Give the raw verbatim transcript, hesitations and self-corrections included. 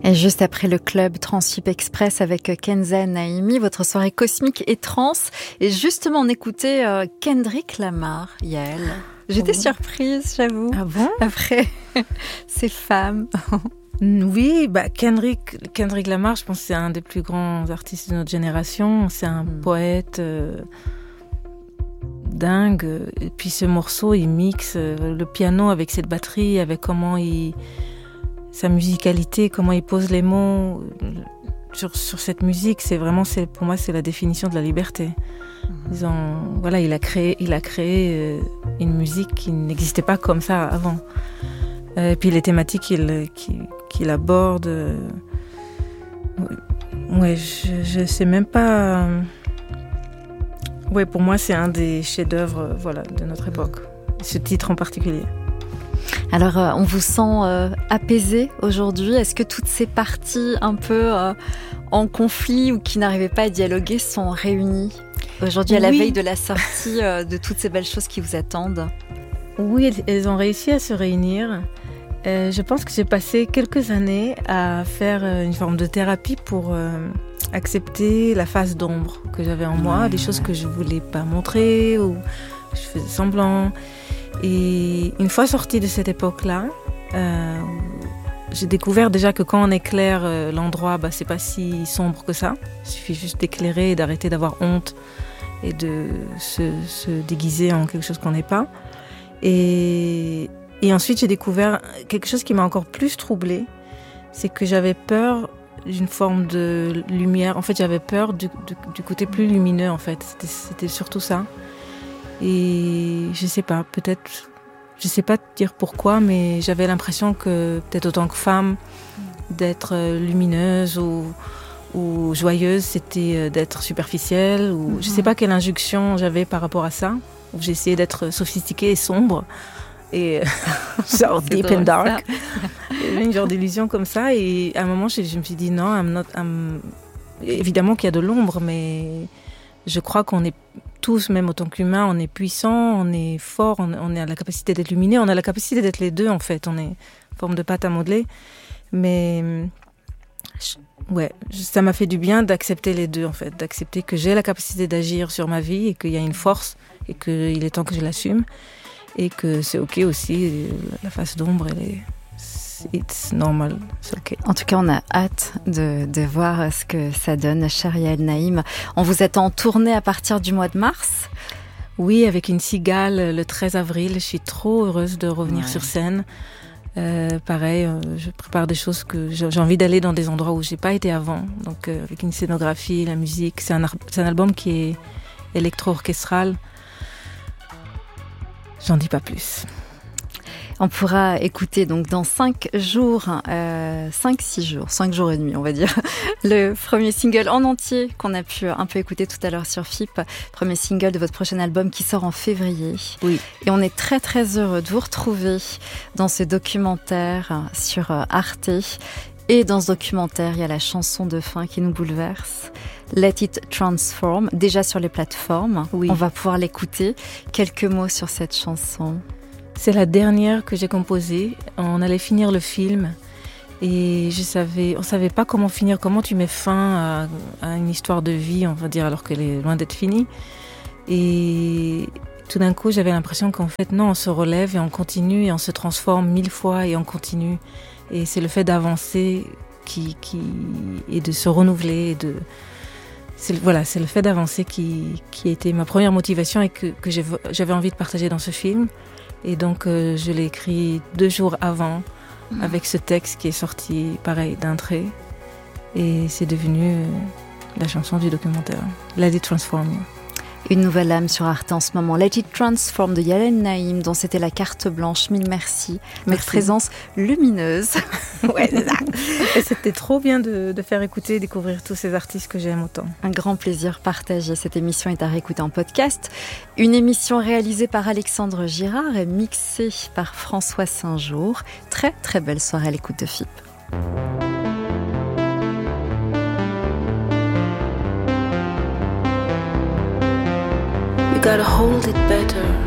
Et juste après le club Transfip Express avec Kenza Naimi, votre soirée cosmique et trans. Et justement, on écoutait euh, Kendrick Lamar, Yael. J'étais oh. surprise, j'avoue. Ah bon? Après ces femmes. Oui, bah Kendrick, Kendrick Lamar, je pense que c'est un des plus grands artistes de notre génération. C'est un mm. poète euh, dingue. Et puis ce morceau, il mixe euh, le piano avec cette batterie, avec comment il... sa musicalité, comment il pose les mots sur, sur cette musique, c'est vraiment, c'est, pour moi, c'est la définition de la liberté. Ils ont, voilà, il a créé, il a créé une musique qui n'existait pas comme ça avant. Et puis les thématiques qu'il, qu'il, qu'il aborde, ouais, je, je sais même pas. Ouais, pour moi, c'est un des chefs-d'œuvre, voilà, de notre époque. Ce titre en particulier. Alors, euh, on vous sent euh, apaisé aujourd'hui. Est-ce que toutes ces parties un peu euh, en conflit ou qui n'arrivaient pas à dialoguer sont réunies aujourd'hui à la oui. veille de la sortie euh, de toutes ces belles choses qui vous attendent? Oui, elles ont réussi à se réunir. Euh, je pense que j'ai passé quelques années à faire une forme de thérapie pour euh, accepter la face d'ombre que j'avais en moi, ouais, des ouais. choses que je voulais pas montrer ou je faisais semblant. Et une fois sortie de cette époque-là, euh, j'ai découvert déjà que quand on éclaire euh, l'endroit, bah, c'est pas si sombre que ça. Il suffit juste d'éclairer et d'arrêter d'avoir honte et de se, se déguiser en quelque chose qu'on n'est pas. Et, et ensuite, j'ai découvert quelque chose qui m'a encore plus troublée. C'est que j'avais peur d'une forme de lumière. En fait, j'avais peur du, du, du côté plus lumineux, en fait. C'était, c'était surtout ça. Et je sais pas, peut-être, je sais pas te dire pourquoi, mais j'avais l'impression que peut-être autant que femme, d'être lumineuse ou, ou joyeuse, c'était d'être superficielle. Ou, mm-hmm. Je sais pas quelle injonction j'avais par rapport à ça. J'ai essayé d'être sophistiquée et sombre, et genre deep and dark. Il y avait une genre d'illusion comme ça, et à un moment, je, je me suis dit non, I'm not, I'm... évidemment qu'il y a de l'ombre, mais je crois qu'on est tous, même autant qu'humains, on est puissant, on est fort, on, on a la capacité d'être lumineux, on a la capacité d'être les deux en fait, on est une forme de pâte à modeler. Mais je, ouais, ça m'a fait du bien d'accepter les deux en fait, d'accepter que j'ai la capacité d'agir sur ma vie et qu'il y a une force et qu'il est temps que je l'assume et que c'est ok aussi, la face d'ombre, elle est... It's normal, c'est ok. En tout cas, on a hâte de, de voir ce que ça donne, chère Yael Naïm. On vous attend en tournée à partir du mois de mars. Oui, avec une cigale le treize avril. Je suis trop heureuse de revenir ouais. sur scène. Euh, pareil, euh, je prépare des choses que j'ai, j'ai envie d'aller dans des endroits où j'ai pas été avant. Donc, euh, avec une scénographie, la musique. C'est un, c'est un album qui est électro-orchestral. J'en dis pas plus. On pourra écouter donc dans cinq jours, euh, cinq, six jours, cinq jours et demi, on va dire, le premier single en entier qu'on a pu un peu écouter tout à l'heure sur F I P. Premier single de votre prochain album qui sort en février. Oui. Et on est très très heureux de vous retrouver dans ce documentaire sur Arte. Et dans ce documentaire, il y a la chanson de fin qui nous bouleverse. Let It Transform, déjà sur les plateformes. Oui. On va pouvoir l'écouter. Quelques mots sur cette chanson. C'est la dernière que j'ai composée. On allait finir le film et je savais, on savait pas comment finir, comment tu mets fin à, à une histoire de vie, on va dire, alors qu'elle est loin d'être finie. Et tout d'un coup, j'avais l'impression qu'en fait, non, on se relève et on continue et on se transforme mille fois et on continue. Et c'est le fait d'avancer qui, qui et de se renouveler, et de c'est, voilà, c'est le fait d'avancer qui, qui a été ma première motivation et que, que j'ai, j'avais envie de partager dans ce film. Et donc, euh, je l'ai écrit deux jours avant, mmh. avec ce texte qui est sorti, pareil, d'un trait. Et c'est devenu euh, la chanson du documentaire. Let It Transform. Une nouvelle âme sur Arte en ce moment. Let It Transform de Yael Naïm, dont c'était la carte blanche. Mille merci. Votre présence lumineuse. Ouais, c'est ça. Et c'était trop bien de, de faire écouter et découvrir tous ces artistes que j'aime autant. Un grand plaisir partagé. Cette émission est à réécouter en podcast. Une émission réalisée par Alexandre Girard et mixée par François Saint-Jour. Très, très belle soirée à l'écoute de F I P. Gotta hold it better.